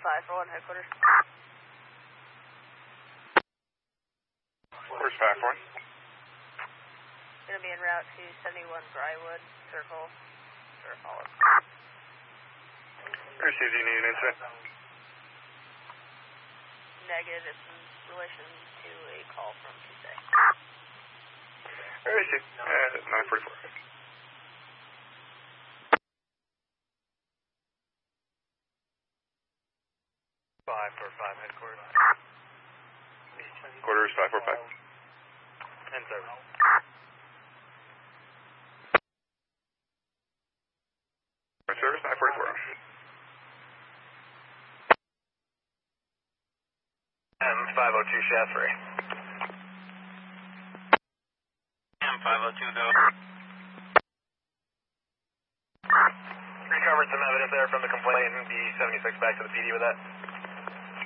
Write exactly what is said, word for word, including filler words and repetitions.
five four one, headquarters. Where's five four one? Gonna be en route to seventy-one Briarwood, circle, or follow. Received, you need an incident? Negative, it's in relation to a call from Tuesday. Received, uh, nine forty-four. five four five, headquarters. Quarters five four five. End service. Service nine forty-four. M five oh two Shaftesbury. M five oh two, go. Recovered some evidence there from the complainant and B seventy-six back to the P D with that.